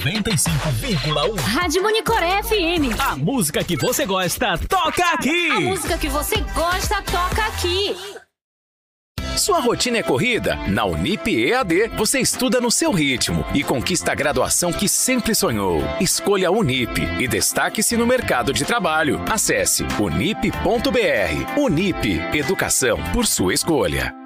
95,1. Rádio Monicoré FM. A música que você gosta, toca aqui. A música que você gosta, toca aqui. Sua rotina é corrida? Na Unip EAD, você estuda no seu ritmo e conquista a graduação que sempre sonhou. Escolha a Unip e destaque-se no mercado de trabalho. Acesse unip.br. Unip, educação por sua escolha.